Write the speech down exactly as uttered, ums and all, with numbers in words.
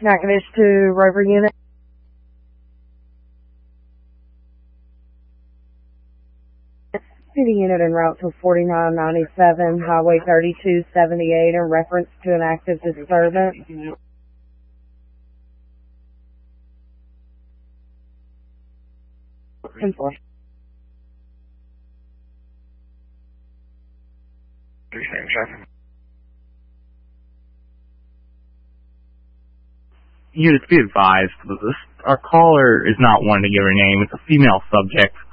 Natchitoches to Rover Unit. City Unit en route to forty-nine ninety-seven, Highway thirty-two seventy-eight in reference to an active disturbance. ten four. Unit, be advised, this, our caller is not wanting to give her name. It's a female subject.